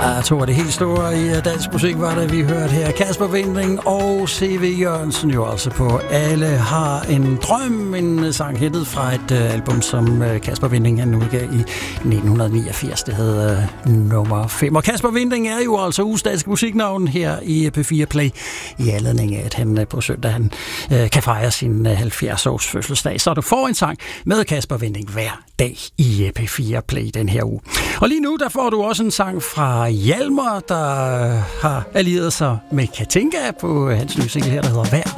To af det helt store i dansk musik var det, vi hørte her. Kasper Winding og C.V. Jørgensen jo altså på Alle har en drøm. En sang hentet fra et album, som Kasper Winding han udgav i 1989. Det hedder nummer 5. Og Kasper Winding er jo altså ugens danske musiknavn her i P4 Play i anledning af, at han på søndag han kan fejre sin 70-års fødselsdag. Så du får en sang med Kasper Winding hver dag i P4 Play den her uge. Og lige nu, der får du også en sang fra Hjalmar, der har allieret sig med Katinka på hans nye single her, der hedder Vær.